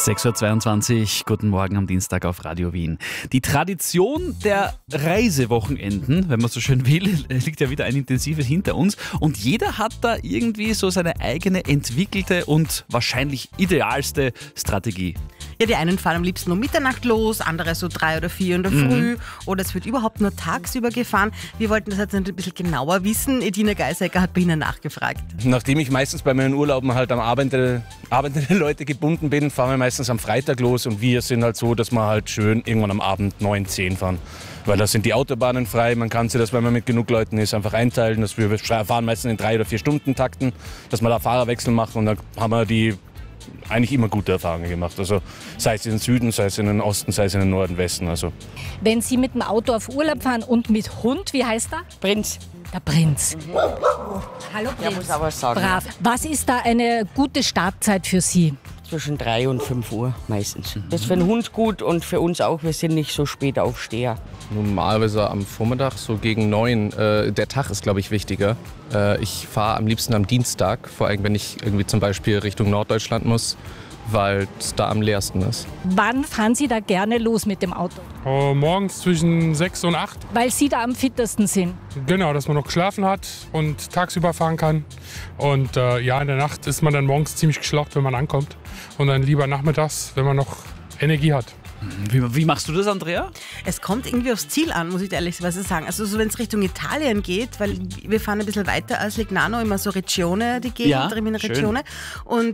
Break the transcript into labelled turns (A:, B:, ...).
A: 6.22 Uhr, guten Morgen am Dienstag auf Radio Wien. Die Tradition der Reisewochenenden, wenn man so schön will, liegt ja wieder ein intensives hinter uns. Und jeder hat da irgendwie so seine eigene entwickelte und wahrscheinlich idealste Strategie.
B: Ja, die einen fahren am liebsten um Mitternacht los, andere so 3 oder 4 in der Früh oder es wird überhaupt nur tagsüber gefahren. Wir wollten das jetzt ein bisschen genauer wissen. Edina Geisecker hat bei Ihnen nachgefragt.
C: Nachdem ich meistens bei meinen Urlauben halt am arbeitende Leute gebunden bin, fahren wir meistens am Freitag los und wir sind halt so, dass wir halt schön irgendwann am Abend 9, 10 fahren. Weil da sind die Autobahnen frei, man kann sich das, wenn man mit genug Leuten ist, einfach einteilen. Dass wir fahren meistens in 3 oder 4 Stunden Takten, dass wir da Fahrerwechsel machen und dann haben wir die eigentlich immer gute Erfahrungen gemacht. Also sei es in den Süden, sei es in den Osten, sei es in den Norden, Westen. Also.
D: Wenn Sie mit dem Auto auf Urlaub fahren und mit Hund, wie heißt er?
E: Prinz.
D: Der Prinz. Hallo Prinz.
E: Ja, muss auch was sagen.
D: Brav. Was ist da eine gute Startzeit für Sie?
E: Zwischen 3 und 5 Uhr meistens. Das ist für den Hund gut und für uns auch. Wir sind nicht so spät Aufsteher.
F: Normalerweise am Vormittag, so gegen 9. Der Tag ist, glaube ich, wichtiger. Ich fahre am liebsten am Dienstag, vor allem wenn ich irgendwie zum Beispiel Richtung Norddeutschland muss, weil es da am leersten ist.
D: Wann fahren Sie da gerne los mit dem Auto?
G: Morgens zwischen 6 und 8.
D: Weil Sie da am fittesten sind.
G: Genau, dass man noch geschlafen hat und tagsüber fahren kann. Und in der Nacht ist man dann morgens ziemlich geschlaucht, wenn man ankommt. Und dann lieber nachmittags, wenn man noch Energie hat.
A: Wie machst du das, Andrea?
B: Es kommt irgendwie aufs Ziel an, muss ich ehrlicherweise sagen. Also so, wenn es Richtung Italien geht, weil wir fahren ein bisschen weiter als Legnano, immer so Regione, die Gegend, Rimini Regione. Und